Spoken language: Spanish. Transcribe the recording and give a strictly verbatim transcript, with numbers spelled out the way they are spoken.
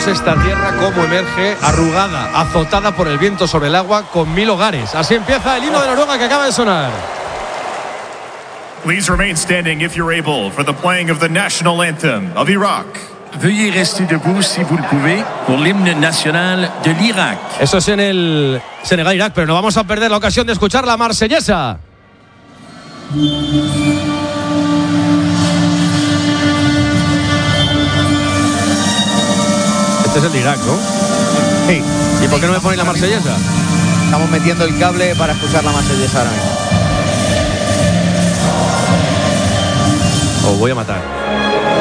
esta tierra cómo emerge arrugada, azotada por el viento sobre el agua, con mil hogares. Así empieza el himno de Noruega que acaba de sonar. Please remain standing if you're able for the playing of the national anthem of Iraq. Veuillez rester debout si vous le pouvez pour l'hymne national de l'Irak. Eso es en el Senegal-Irak, pero no vamos a perder la ocasión de escuchar la marsellesa. Este es el de Irak, ¿no? Sí. ¿Y por qué no me ponéis la marsellesa? Estamos metiendo el cable para escuchar la marsellesa ahora mismo. Os voy a matar.